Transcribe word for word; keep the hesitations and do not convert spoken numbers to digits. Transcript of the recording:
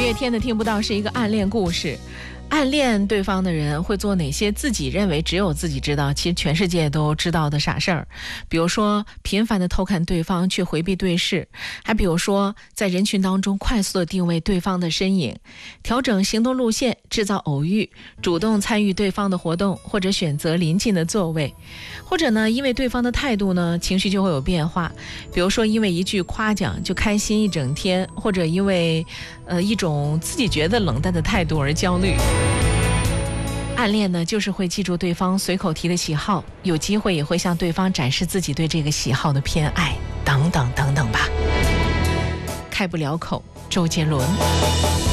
月天的听不到是一个暗恋故事。暗恋对方的人会做哪些自己认为只有自己知道，其实全世界都知道的傻事儿？比如说频繁的偷看对方却回避对视，还比如说在人群当中快速的定位对方的身影，调整行动路线，制造偶遇，主动参与对方的活动，或者选择临近的座位，或者呢因为对方的态度呢情绪就会有变化，比如说因为一句夸奖就开心一整天，或者因为呃一种自己觉得冷淡的态度而焦虑。暗恋呢，就是会记住对方随口提的喜好，有机会也会向对方展示自己对这个喜好的偏爱，等等等等吧。开不了口，周杰伦。